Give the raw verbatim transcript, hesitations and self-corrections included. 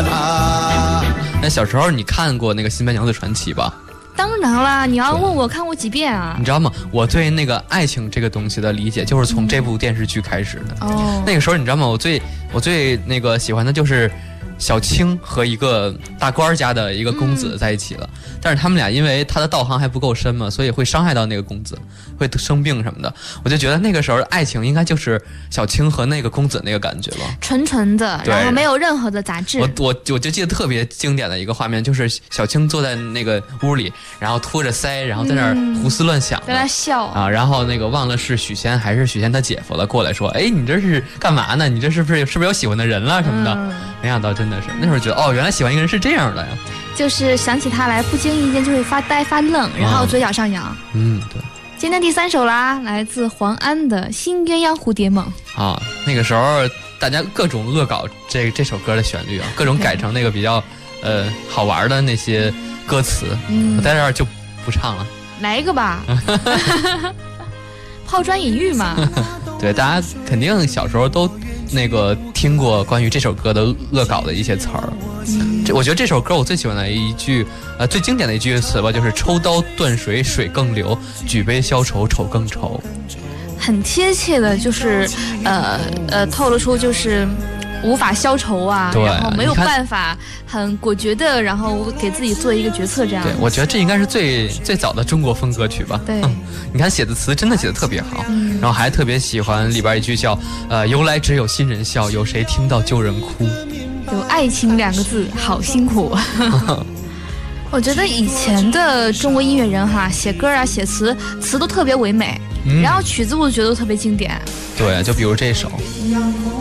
那小时候你看过那个《新白娘子传奇》吧？ 当然啦，你要问我看过几遍啊？ 你知道吗？我对那个爱情这个东西的理解，就是从这部电视剧开始的。 哦， 那个时候你知道吗？我最我最那个喜欢的就是小青和一个大官家的一个公子在一起了，嗯、但是他们俩因为他的道行还不够深嘛，所以会伤害到那个公子，会生病什么的。我就觉得那个时候的爱情应该就是小青和那个公子那个感觉吧， 纯纯的，然后没有任何的杂质。 我我我就记得特别经典的一个画面，就是小青坐在那个屋里，然后托着腮，然后在那儿胡思乱想、嗯， 在那笑啊，然后那个忘了是许仙还是许仙他姐夫了，过来说，哎，你这是干嘛呢？你这是不是是不是有喜欢的人了什么的？嗯、没想到真的是那时候觉得，哦，原来喜欢一个人是这样的呀。 就是想起他来，不经意间就会发呆发愣，然后嘴角上扬。 嗯，对。 今天第三首啦，来自黄安的《新鸳鸯蝴蝶梦》 啊。那个时候大家各种恶搞这这首歌的旋律啊，各种改成那个比较呃好玩的那些歌词。嗯，我在这儿就不唱了。 来一个吧。抛砖引玉嘛。 对，大家肯定小时候都那个听过关于这首歌的恶搞的一些词儿。嗯，这我觉得这首歌我最喜欢的一句，呃，最经典的一句词吧，就是抽刀断水水更流，举杯消愁愁更愁。 很贴切的，就是呃呃，透露出就是无法消愁啊，然后没有办法很果决的，然后给自己做一个决策这样。 对，我觉得这应该是最最早的中国风歌曲吧。 对， 嗯、你看写的词真的写的特别好，嗯、然后还特别喜欢里边一句叫呃由来只有新人笑，有谁听到旧人哭。 有爱情两个字，好辛苦。我觉得以前的中国音乐人哈，写歌啊，写词，词都特别唯美，嗯、然后曲子我觉得都特别经典。 对，就比如这首。嗯